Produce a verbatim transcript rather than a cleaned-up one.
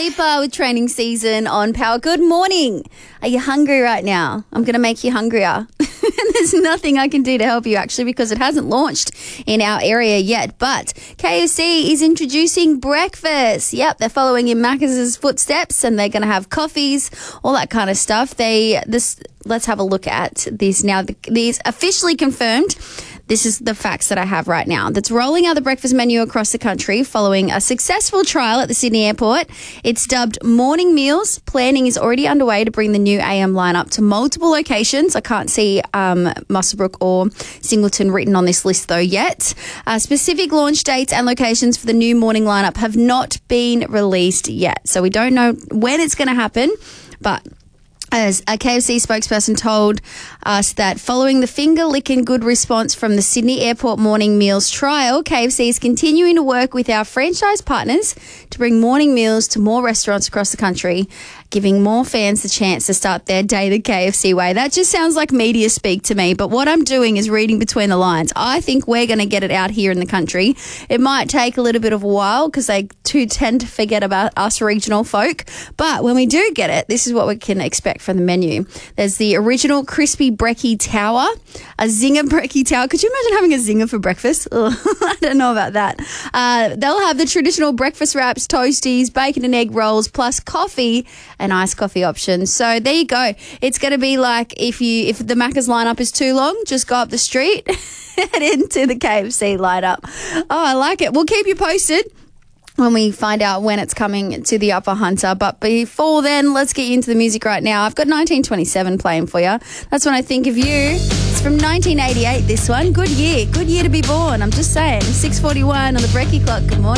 Sleeper with training season on Power. Good morning. Are you hungry right now? I'm going to make you hungrier. There's nothing I can do to help you actually because it hasn't launched in our area yet. But K F C is introducing breakfast. Yep, they're following in Macca's footsteps and they're going to have coffees, all that kind of stuff. They this. Let's have a look at this now. These officially confirmed. This is the facts that I have right now. That's rolling out the breakfast menu across the country following a successful trial at the Sydney airport. It's dubbed Morning Meals. Planning is already underway to bring the new A M lineup to multiple locations. I can't see um, Muswellbrook or Singleton written on this list though yet. Uh, specific launch dates and locations for the new morning lineup have not been released yet. So we don't know when it's going to happen, but as a K F C spokesperson told us that following the finger-licking good response from the Sydney Airport Morning Meals trial, K F C is continuing to work with our franchise partners to bring morning meals to more restaurants across the country, giving more fans the chance to start their day the K F C way. That just sounds like media speak to me, but what I'm doing is reading between the lines. I think we're going to get it out here in the country. It might take a little bit of a while because they too tend to forget about us regional folk, but when we do get it, this is what we can expect from the menu. There's the original crispy brekkie tower, a zinger brekkie tower. Could you imagine having a zinger for breakfast? Ugh, I don't know about that. Uh, they'll have the traditional breakfast wraps, toasties, bacon and egg rolls, plus coffee and iced coffee options. So there you go. It's going to be like if you if the Macca's lineup is too long, just go up the street, head into the K F C lineup. Oh, I like it. We'll keep you posted when we find out when it's coming to the Upper Hunter. But before then, let's get you into the music right now. I've got nineteen twenty-seven playing for you. That's when I think of you. It's from nineteen eighty-eight, this one. Good year. Good year to be born. I'm just saying. six forty-one on the Brekkie clock. Good morning.